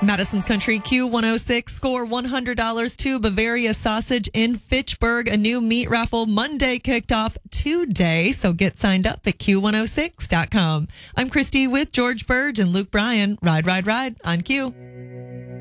Madison's Country Q106. Score $100 to Bavaria Sausage in Fitchburg. A new meat raffle Monday kicked off today, so get signed up at Q106.com. I'm Christy with George Burge and Luke Bryan. Ride, ride, ride on Q.